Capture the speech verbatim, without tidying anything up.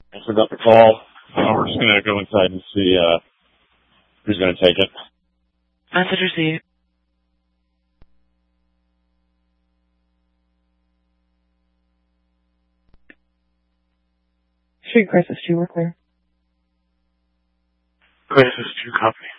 I forgot the call. Uh, we're just gonna go inside and see uh, who's gonna take it. Message received. Street Crisis two, we're clear. Crisis two, copy.